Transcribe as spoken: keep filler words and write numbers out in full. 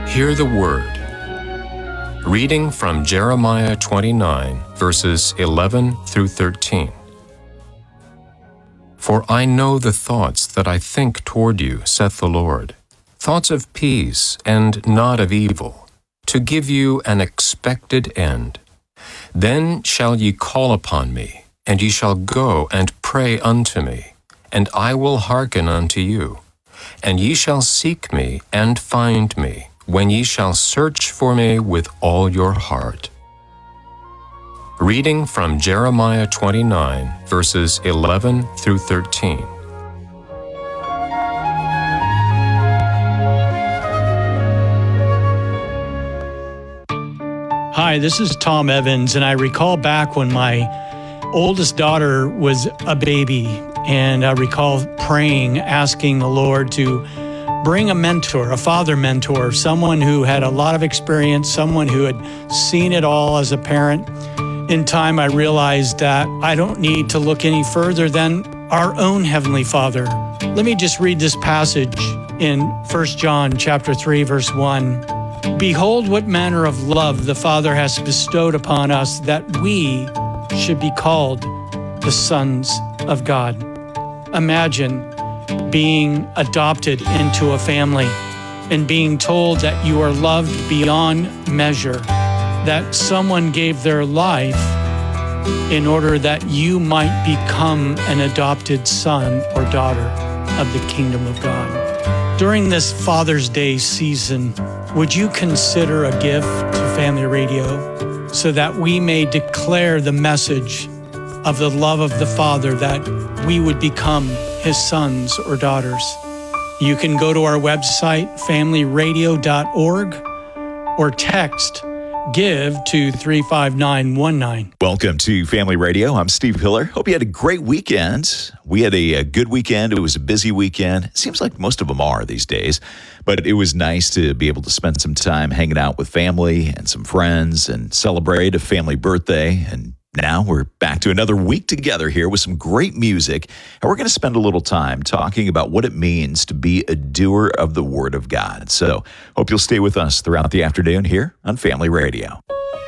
Hear the word. Reading from Jeremiah twenty-nine, verses eleven through thirteen. For I know the thoughts that I think toward you, saith the Lord, thoughts of peace and not of evil, to give you an expected end. Then shall ye call upon me, and ye shall go and pray unto me, and I will hearken unto you. And ye shall seek me and find me, when ye shall search for me with all your heart. Reading from Jeremiah twenty-nine, verses eleven through thirteen. Hi, this is Tom Evans, and I recall back when my oldest daughter was a baby, and I recall praying, asking the Lord to bring a mentor, a father mentor, someone who had a lot of experience, someone who had seen it all as a parent. In time, I realized that I don't need to look any further than our own Heavenly Father. Let me just read this passage in First John chapter three, verse one. Behold, what manner of love the Father has bestowed upon us, that we should be called the sons of God. Imagine being adopted into a family and being told that you are loved beyond measure, that someone gave their life in order that you might become an adopted son or daughter of the kingdom of God. During this Father's Day season, would you consider a gift to Family Radio so that we may declare the message of the love of the Father, that we would become His sons or daughters? You can go to our website, family radio dot org, or text GIVE to three five nine one nine. Welcome to Family Radio. I'm Steve Hiller. Hope you had a great weekend. We had a, a good weekend. It was a busy weekend. It seems like most of them are these days, but it was nice to be able to spend some time hanging out with family and some friends and celebrate a family birthday. And now we're back to another week together here with some great music, and we're going to spend a little time talking about what it means to be a doer of the Word of God. So hope you'll stay with us throughout the afternoon here on Family Radio.